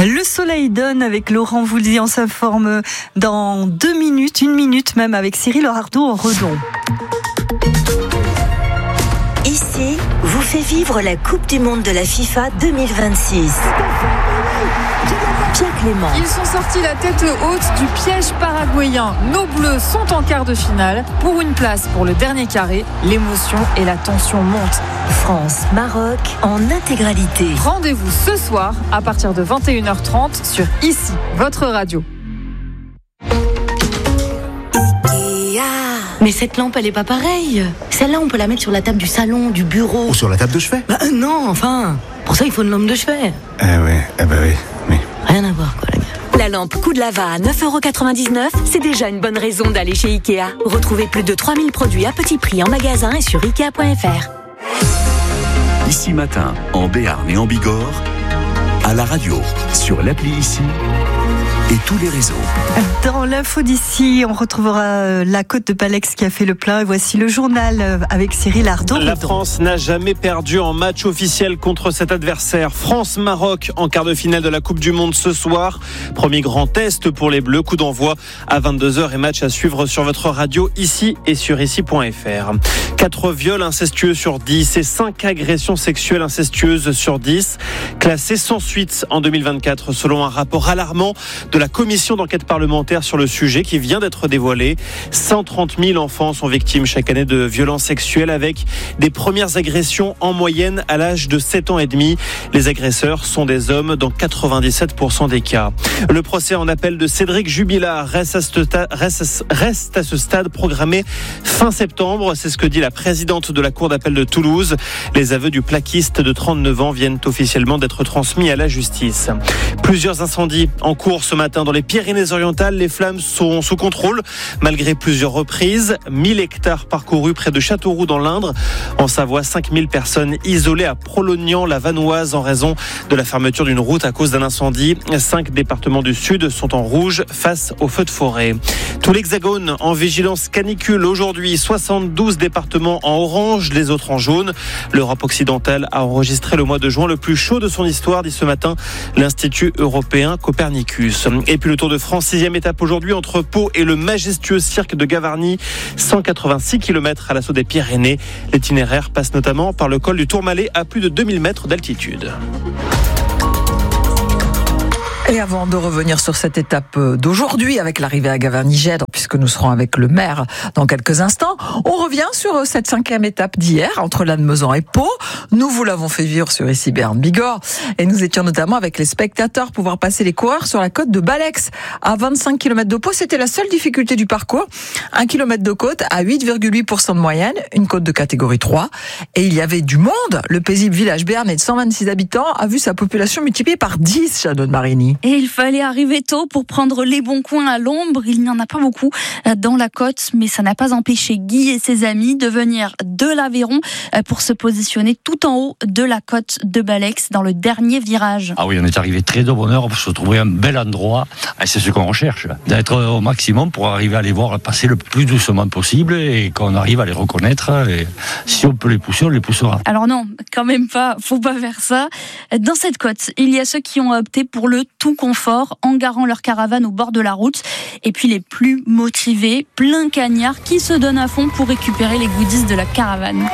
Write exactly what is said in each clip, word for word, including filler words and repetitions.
Le soleil donne avec Laurent Voulzy. On s'informe dans deux minutes, une minute même, avec Cyril Ardou en Redon. Ici, vous fait vivre la Coupe du Monde de la FIFA deux mille vingt-six. Pierre Clément. Ils sont sortis la tête haute du piège paraguayen. Nos Bleus sont en quart de finale. Pour une place pour le dernier carré, l'émotion et la tension montent. France-Maroc en intégralité. Rendez-vous ce soir à partir de vingt et une heures trente sur Ici, votre radio. Mais cette lampe, elle est pas pareille. Celle-là, on peut la mettre sur la table du salon, du bureau. Ou sur la table de chevet. Bah euh, non, enfin. Pour ça, il faut une lampe de chevet. Eh ouais, eh bah oui, oui. Rien à voir, quoi, les gars. La lampe Coup de Lava à neuf euros quatre-vingt-dix-neuf, c'est déjà une bonne raison d'aller chez Ikea. Retrouvez plus de trois mille produits à petit prix en magasin et sur ikea point f r. Ici Matin, en Béarn et en Bigorre, à la radio, sur l'appli Ici et tous les réseaux. Dans l'info d'ici, on retrouvera la côte de Balex qui a fait le plein. Et voici le journal avec Cyril Ardon. La France n'a jamais perdu en match officiel contre cet adversaire. France-Maroc en quart de finale de la Coupe du Monde ce soir. Premier grand test pour les Bleus. Coup d'envoi à vingt-deux heures et match à suivre sur votre radio ici et sur ici point f r. quatre viols incestueux sur dix et cinq agressions sexuelles incestueuses sur dix. Classés sans suite en deux mille vingt-quatre selon un rapport alarmant de la commission d'enquête parlementaire sur le sujet qui vient d'être dévoilé. cent trente mille enfants sont victimes chaque année de violences sexuelles avec des premières agressions en moyenne à l'âge de sept ans et demi. Les agresseurs sont des hommes dans quatre-vingt-dix-sept pour cent des cas. Le procès en appel de Cédric Jubilard reste à ce stade, reste, reste à ce stade programmé fin septembre. C'est ce que dit la présidente de la Cour d'appel de Toulouse. Les aveux du plaquiste de trente-neuf ans viennent officiellement d'être transmis à la justice. Plusieurs incendies en cours ce matin dans les Pyrénées-Orientales. Les flammes sont sous contrôle malgré plusieurs reprises. mille hectares parcourus près de Châteauroux dans l'Indre. En Savoie, cinq mille personnes isolées à Prolognan-la-Vanoise en raison de la fermeture d'une route à cause d'un incendie. Cinq départements du Sud sont en rouge face aux feux de forêt. Tout l'Hexagone en vigilance canicule aujourd'hui. soixante-douze départements en orange, les autres en jaune. L'Europe occidentale a enregistré le mois de juin le plus chaud de son histoire, dit ce matin l'Institut européen Copernicus. Et puis le Tour de France, sixième étape aujourd'hui entre Pau et le majestueux cirque de Gavarnie, cent quatre-vingt-six kilomètres à l'assaut des Pyrénées. L'itinéraire passe notamment par le col du Tourmalet à plus de deux mille mètres d'altitude. Et avant de revenir sur cette étape d'aujourd'hui avec l'arrivée à Gavarnie-Gèdre, puisque nous serons avec le maire dans quelques instants, on revient sur cette cinquième étape d'hier entre Lannemezan et Pau. Nous vous l'avons fait vivre sur Ici Béarn Bigorre et nous étions notamment avec les spectateurs pouvoir passer les coureurs sur la côte de Balex à vingt-cinq kilomètres de Pau. C'était la seule difficulté du parcours. Un kilomètre de côte à huit virgule huit pour cent de moyenne, une côte de catégorie trois. Et il y avait du monde. Le paisible village béarnais de cent vingt-six habitants a vu sa population multipliée par dix, Jeannot de Marigny. Et il fallait arriver tôt pour prendre les bons coins à l'ombre. Il n'y en a pas beaucoup dans la côte, mais ça n'a pas empêché Guy et ses amis de venir de l'Aveyron pour se positionner tout en haut de la côte de Balex dans le dernier virage. Ah oui, on est arrivé très de bonne heure pour se trouver un bel endroit. Et c'est ce qu'on recherche, d'être au maximum pour arriver à les voir passer le plus doucement possible et qu'on arrive à les reconnaître. Et si on peut les pousser, on les poussera. Alors non, quand même pas, faut pas faire ça. Dans cette côte, il y a ceux qui ont opté pour le tout confort en garant leur caravane au bord de la route. Et puis les plus motivés, plein cagnard, qui se donnent à fond pour récupérer les goodies de la caravane.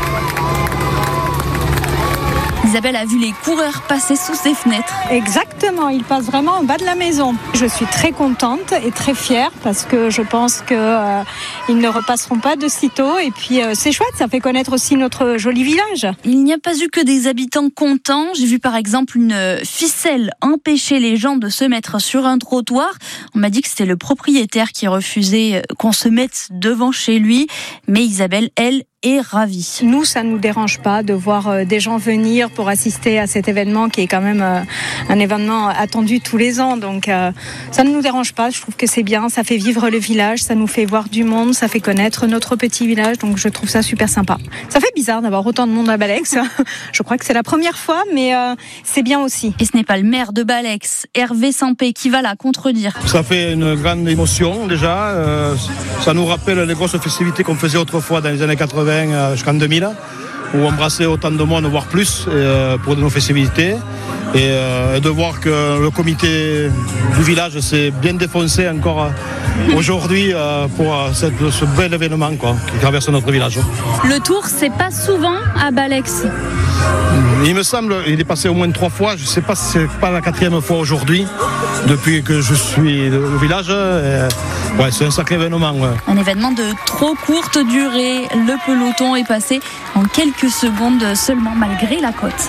Isabelle a vu les coureurs passer sous ses fenêtres. Exactement, ils passent vraiment en bas de la maison. Je suis très contente et très fière parce que je pense qu'ils euh, ne repasseront pas de sitôt. Et puis euh, c'est chouette, ça fait connaître aussi notre joli village. Il n'y a pas eu que des habitants contents. J'ai vu par exemple une ficelle empêcher les gens de se mettre sur un trottoir. On m'a dit que c'était le propriétaire qui refusait qu'on se mette devant chez lui. Mais Isabelle, elle, est ravie. Nous, ça ne nous dérange pas de voir des gens venir pour assister à cet événement qui est quand même un événement attendu tous les ans. Donc ça ne nous dérange pas, je trouve que c'est bien, ça fait vivre le village, ça nous fait voir du monde, ça fait connaître notre petit village, donc je trouve ça super sympa. Ça fait bizarre d'avoir autant de monde à Balex, je crois que c'est la première fois, mais euh, c'est bien aussi. Et ce n'est pas le maire de Balex, Hervé Sampé, qui va la contredire. Ça fait une grande émotion déjà, euh, ça nous rappelle les grosses festivités qu'on faisait autrefois dans les années quatre-vingts jusqu'en deux mille. où embrasser autant de monde, voire plus, euh, pour nos festivités. Et euh, de voir que le comité du village s'est bien défoncé encore euh, aujourd'hui euh, pour euh, cette, ce bel événement quoi, qui traverse notre village. Le tour, c'est pas souvent à Balex. Il me semble, il est passé au moins trois fois. Je ne sais pas si c'est pas la quatrième fois aujourd'hui, depuis que je suis au village. Et, ouais, c'est un sacré événement. Ouais. Un événement de trop courte durée. Le peloton est passé en quelques secondes seulement, malgré la côte.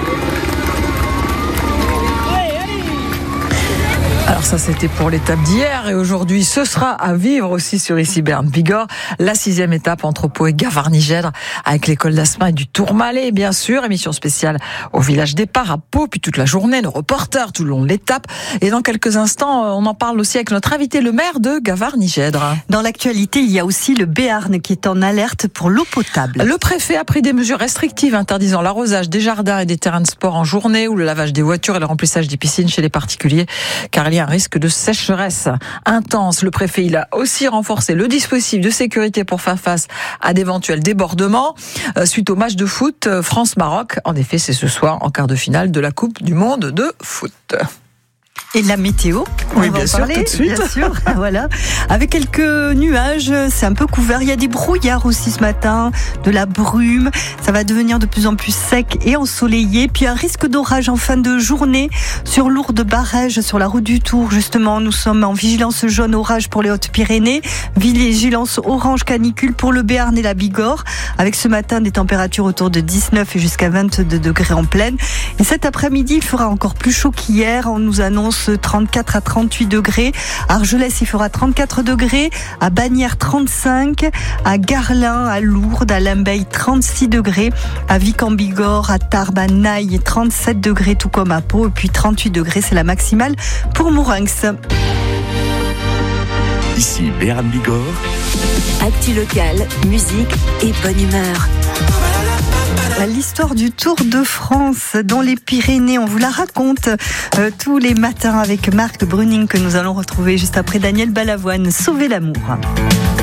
Alors ça c'était pour l'étape d'hier et aujourd'hui ce sera à vivre aussi sur Issy Berne Bigorre, la sixième étape entre Pau et Gavarnie-Gèdre avec l'école d'Asma et du Tourmalet bien sûr, émission spéciale au village départ à Pau, puis toute la journée nos reporters tout le long de l'étape et dans quelques instants on en parle aussi avec notre invité le maire de Gavarnie-Gèdre. Dans l'actualité il y a aussi le Béarn qui est en alerte pour l'eau potable. Le préfet a pris des mesures restrictives interdisant l'arrosage des jardins et des terrains de sport en journée ou le lavage des voitures et le remplissage des piscines chez les particuliers car il y a un risque de sécheresse intense. Le préfet, il a aussi renforcé le dispositif de sécurité pour faire face à d'éventuels débordements euh, suite au match de foot euh, France-Maroc. En effet, c'est ce soir en quart de finale de la Coupe du Monde de foot. Et la météo, oui, on va bien en sûr, parler, tout de suite. bien sûr, voilà. Avec quelques nuages, c'est un peu couvert. Il y a des brouillards aussi ce matin, de la brume. Ça va devenir de plus en plus sec et ensoleillé. Puis un risque d'orage en fin de journée sur lourdes barrages sur la route du Tour. Justement, nous sommes en vigilance jaune orage pour les Hautes-Pyrénées, vigilance orange canicule pour le Béarn et la Bigorre. Avec ce matin des températures autour de dix-neuf et jusqu'à vingt-deux degrés en plaine. Et cet après-midi, il fera encore plus chaud qu'hier. On nous annonce trente-quatre à trente-huit degrés. À Argelès, il fera trente-quatre degrés. À Bagnères, trente-cinq. À Garlin, à Lourdes, à Limbeil, trente-six degrés. À Vic-en-Bigorre, à Tarbes, à Naï, trente-sept degrés, tout comme à Pau. Et puis trente-huit degrés, c'est la maximale pour Mourinx. Ici Béarn Bigorre. Actu local, musique et bonne humeur. L'histoire du Tour de France dans les Pyrénées, on vous la raconte euh, tous les matins avec Marc Bruning que nous allons retrouver juste après Daniel Balavoine. Sauvez l'amour.